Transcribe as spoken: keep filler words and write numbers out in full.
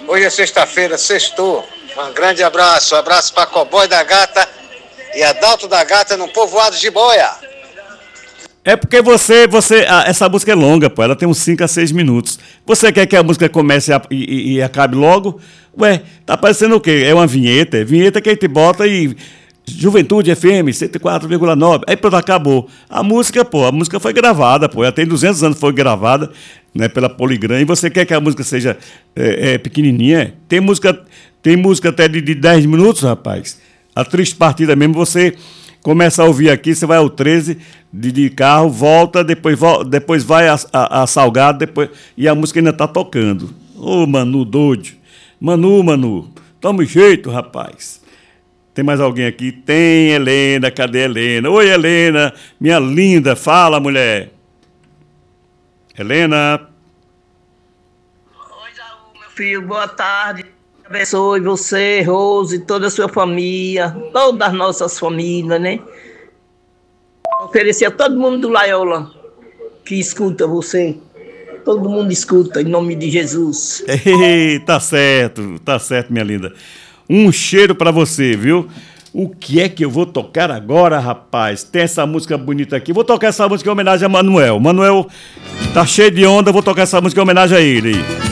Hoje é sexta-feira, sextou. Um grande abraço, um abraço para Cowboy da Gata e Adalto da Gata no povoado de Boia. É porque você, você, ah, essa música é longa, pô, ela tem uns cinco a seis minutos. Você quer que a música comece a, e, e, e acabe logo? Ué, tá parecendo o quê? É uma vinheta, é vinheta que a gente bota e... Juventude F M, cento e quatro vírgula nove, aí pronto, acabou. A música, pô, a música foi gravada, pô, ela tem duzentos anos, foi gravada, né, pela Poligram, e você quer que a música seja é, é, pequenininha? Tem música, tem música até de, de dez minutos, rapaz. A Triste Partida mesmo, você começa a ouvir aqui, você vai ao treze de, de carro, volta, depois, volta, depois vai a, a, a Salgado, depois, e a música ainda tá tocando. Ô, Manu, doido. Manu, Manu, toma jeito, rapaz. Tem mais alguém aqui? Tem, Helena. Cadê Helena? Oi, Helena. Minha linda. Fala, mulher. Helena. Oi, Jaú, meu filho. Boa tarde. Abençoe você, Rose, toda a sua família, todas as nossas famílias, né? Oferecer a todo mundo do Laiola que escuta você. Todo mundo escuta, em nome de Jesus. Ei, tá certo. Tá certo, minha linda. Um cheiro pra você, viu? O que é que eu vou tocar agora, rapaz? Tem essa música bonita aqui. Vou tocar essa música em homenagem a Manuel. Manuel tá cheio de onda, vou tocar essa música em homenagem a ele.